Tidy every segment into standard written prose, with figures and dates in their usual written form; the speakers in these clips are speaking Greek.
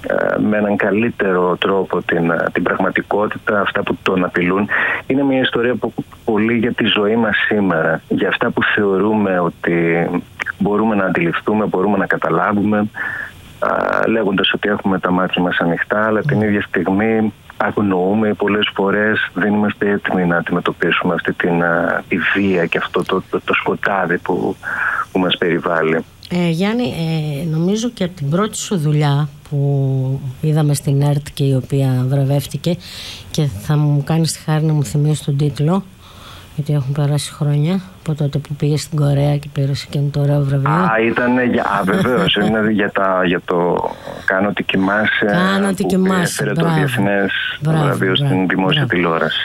με έναν καλύτερο τρόπο την πραγματικότητα, αυτά που τον απειλούν. Είναι μια ιστορία που πολύ για τη ζωή μας σήμερα, για αυτά που θεωρούμε ότι μπορούμε να αντιληφθούμε, μπορούμε να καταλάβουμε, λέγοντας ότι έχουμε τα μάτια μας ανοιχτά, αλλά την ίδια στιγμή αγνοούμε, πολλές φορές δεν είμαστε έτοιμοι να αντιμετωπίσουμε αυτή τη βία και αυτό το σκοτάδι που μας περιβάλλει. Γιάννη, νομίζω και από την πρώτη σου δουλειά που είδαμε στην ΕΡΤ και η οποία βραβεύτηκε, και θα μου κάνεις τη χάρη να μου θυμίσεις τον τίτλο, γιατί έχουν περάσει χρόνια από τότε που πήγε στην Κορέα και πήρες και το ωραίο βραβείο. Βεβαίως, είναι για το «Κάνω ότι κοιμάσαι», που έφερε το διεθνές βραβείο στην δημόσια τηλεόραση.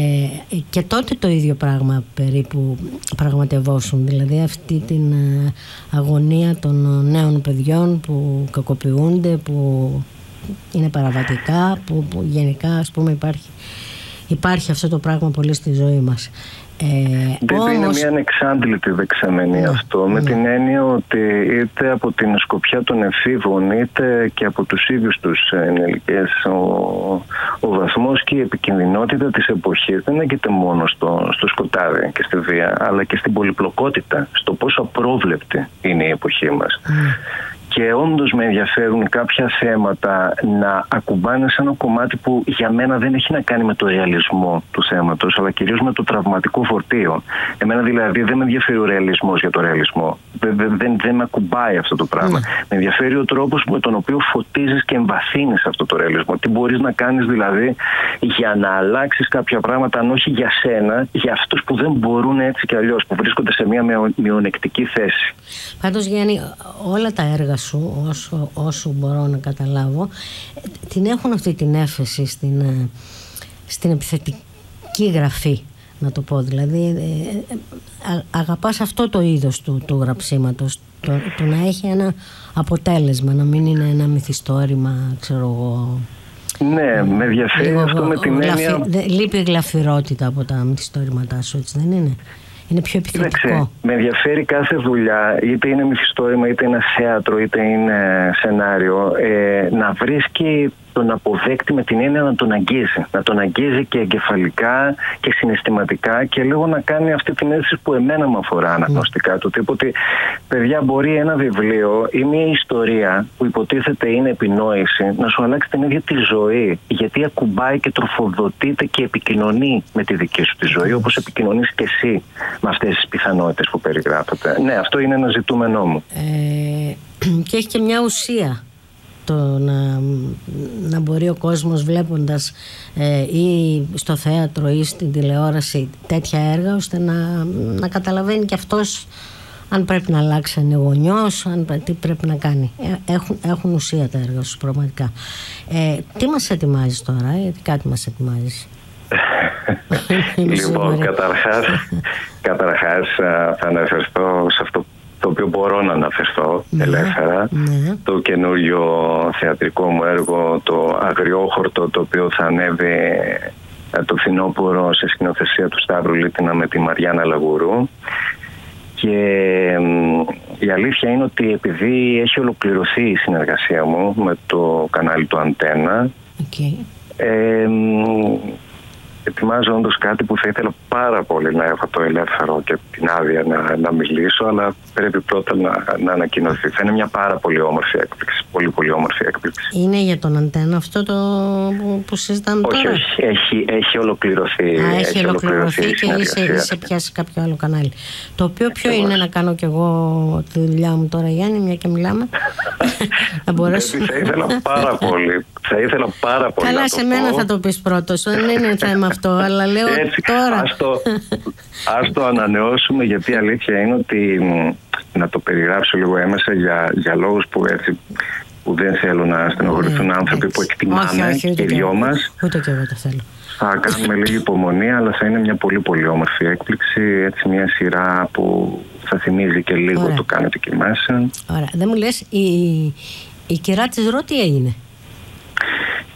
Και τότε το ίδιο πράγμα περίπου πραγματευόσουν, δηλαδή αυτή την αγωνία των νέων παιδιών που κακοποιούνται, που είναι παραβατικά, που γενικά, ας πούμε, υπάρχει αυτό το πράγμα πολύ στη ζωή μας. Είναι μια ανεξάντλητη δεξαμενή αυτό, με την έννοια ότι είτε από την σκοπιά των εφήβων είτε και από τους ίδιους τους ενήλικες, ο βαθμός και η επικινδυνότητα της εποχής δεν έγκυται μόνο στο σκοτάδι και στη βία, αλλά και στην πολυπλοκότητα, στο πόσο απρόβλεπτη είναι η εποχή μας. Και όντως με ενδιαφέρουν κάποια θέματα να ακουμπάνε σε ένα κομμάτι που για μένα δεν έχει να κάνει με το ρεαλισμό του θέματος, αλλά κυρίως με το τραυματικό φορτίο. Εμένα δηλαδή δεν με ενδιαφέρει ο ρεαλισμός για το ρεαλισμό. Δεν με ακουμπάει αυτό το πράγμα. Με ενδιαφέρει ο τρόπος με τον οποίο φωτίζεις και εμβαθύνεις αυτό το ρεαλισμό. Τι μπορείς να κάνεις δηλαδή για να αλλάξεις κάποια πράγματα, αν όχι για σένα, για αυτούς που δεν μπορούν έτσι κι αλλιώς, που βρίσκονται σε μια μειονεκτική θέση. Πάντως, Γιάννη, όλα τα έργα σου, όσο μπορώ να καταλάβω, την έχουν αυτή την έφεση στην επιθετική γραφή, να το πω. Δηλαδή αγαπάς αυτό το είδος του γραψίματος, το να έχει ένα αποτέλεσμα, να μην είναι ένα μυθιστόρημα, ξέρω εγώ. Ναι, με ενδιαφέρει αυτό με την έννοια. Λείπει η γλαφυρότητα από τα μυθιστόρηματά σου, έτσι δεν είναι? Είναι πιο επιθετικό. Με ενδιαφέρει κάθε δουλειά, είτε είναι μυθιστόρημα, είτε είναι θέατρο, είτε είναι σενάριο, να βρίσκει τον αποδέκτη με την έννοια να τον αγγίζει. Να τον αγγίζει και εγκεφαλικά και συναισθηματικά και λίγο να κάνει αυτή την αίσθηση που εμένα με αφορά αναγνωστικά. Του τύπου ότι, παιδιά, μπορεί ένα βιβλίο ή μια ιστορία που υποτίθεται είναι επινόηση να σου αλλάξει την ίδια τη ζωή. Γιατί ακουμπάει και τροφοδοτείται και επικοινωνεί με τη δική σου τη ζωή, όπως επικοινωνείς και εσύ με αυτές τις πιθανότητες που περιγράφεται. Ναι, αυτό είναι ένα ζητούμενό μου. Και έχει και μια ουσία. Το να μπορεί ο κόσμος, βλέποντας ή στο θέατρο ή στην τηλεόραση τέτοια έργα, ώστε να καταλαβαίνει και αυτός αν πρέπει να αλλάξει, αν είναι γονιός, τι πρέπει να κάνει. Έχουν ουσία τα έργα σου πραγματικά. Τι μας ετοιμάζεις τώρα, γιατί κάτι μας ετοιμάζεις? Λοιπόν, καταρχάς θα αναφερθώ σε αυτό το οποίο μπορώ να αναφερθώ ελεύθερα. Το καινούριο θεατρικό μου έργο, το Αγριόχορτο, το οποίο θα ανέβει το φθινόπωρο σε σκηνοθεσία του Σταύρου Λίτινα με τη Μαριάννα Λαγουρού. Και η αλήθεια είναι ότι επειδή έχει ολοκληρωθεί η συνεργασία μου με το κανάλι του Αντένα, ετοιμάζω όντως κάτι που θα ήθελα πάρα πολύ να έχω το ελεύθερο και την άδεια να μιλήσω, αλλά πρέπει πρώτα να ανακοινωθεί. Θα είναι μια πάρα πολύ όμορφη έκπληξη. Πολύ πολύ όμορφη έκπληξη. Είναι για τον Αντένα αυτό το που συζητάμε τώρα? Όχι, έχει ολοκληρωθεί. Έχει ολοκληρωθεί και είσαι πιάσει κάποιο άλλο κανάλι. Το οποίο ποιο είναι, να κάνω κι εγώ τη δουλειά μου τώρα, Γιάννη, μια και μιλάμε? Να μπορέσω. Θα ήθελα πάρα πολύ. Καλά, σε μένα θα το πεις πρώτος. Δεν είναι θέμα αυτό, αλλά λέω τώρα. Ας το ανανεώσουμε, γιατί η αλήθεια είναι ότι, να το περιγράψω λίγο έμεσα, για λόγους που δεν θέλω να στενοχωρηθούν άνθρωποι που εκτιμάμε και οι δυο μας. Ούτε και εγώ το θέλω. Θα κάνουμε λίγη υπομονή, αλλά θα είναι μια πολύ πολύ όμορφη έκπληξη. Έτσι, μια σειρά που θα θυμίζει και λίγο το «Κάνω ότι κοιμάσαι». Ωραία. Δεν μου λες, η κυρά της Ρο τι έγινε?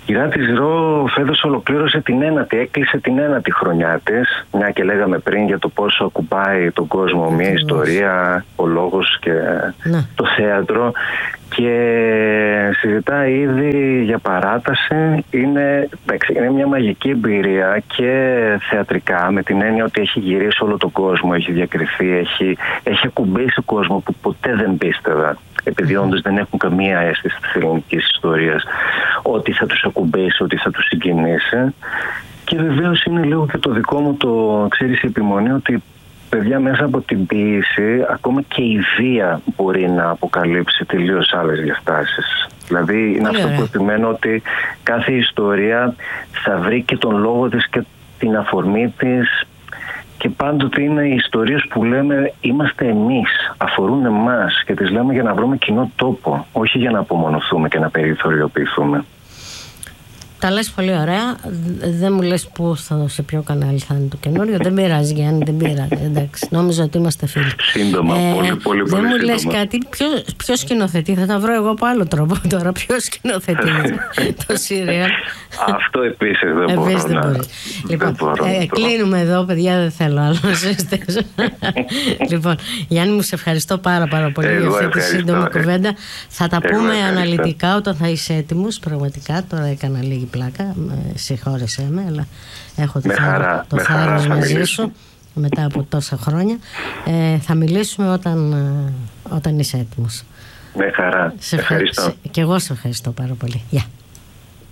Η Ράτης Ρο φέτος ολοκλήρωσε έκλεισε την 9η χρονιά της, μια και λέγαμε πριν για το πόσο ακουμπάει τον κόσμο μια ιστορία, ο λόγος και το θέατρο, και συζητάει ήδη για παράταση. Είναι μια μαγική εμπειρία και θεατρικά, με την έννοια ότι έχει γυρίσει όλο τον κόσμο, έχει διακριθεί, έχει ακουμπήσει κόσμο που ποτέ δεν πίστευα, επειδή όντως δεν έχουν καμία αίσθηση της ελληνικής ιστορίας, ότι θα τους ακουμπήσει, ότι θα τους συγκινήσει. Και βεβαίως είναι λίγο και το δικό μου η επιμονή, ότι παιδιά, μέσα από την ποίηση ακόμα και η βία μπορεί να αποκαλύψει τελείως άλλες διαστάσεις. Δηλαδή είναι αυτό που επιμένω, ότι κάθε ιστορία θα βρει και τον λόγο της και την αφορμή της, και πάντοτε είναι οι ιστορίες που λέμε είμαστε εμείς, αφορούν εμάς, και τις λέμε για να βρούμε κοινό τόπο, όχι για να απομονωθούμε και να περιθωριοποιηθούμε. Τα λες πολύ ωραία. Δεν μου λες σε ποιο κανάλι θα είναι το καινούριο. Δεν πειράζει, Γιάννη, δεν πειράζει. Εντάξει, νόμιζα ότι είμαστε φίλοι. Σύντομα, πολύ δεν μου λες κάτι. Ποιο σκηνοθετεί, θα τα βρω εγώ από άλλο τρόπο τώρα. Ποιο σκηνοθετεί το σύριαλ. Αυτό επίσης δεν μπορώ. Λοιπόν, κλείνουμε εδώ, παιδιά, δεν θέλω άλλο να συζητήσω. Λοιπόν, Γιάννη μου, σε ευχαριστώ πάρα πολύ για αυτή τη σύντομη κουβέντα. Θα τα πούμε αναλυτικά όταν θα είσαι έτοιμος. Πραγματικά, τώρα έκανα λίγη πλάκα, συγχώρεσέ με, αλλά έχω το θάρρος μαζί σου μετά από τόσα χρόνια. Θα μιλήσουμε όταν είσαι έτοιμος. Με χαρά. Ευχαριστώ. Και εγώ σε ευχαριστώ πάρα πολύ. Γεια.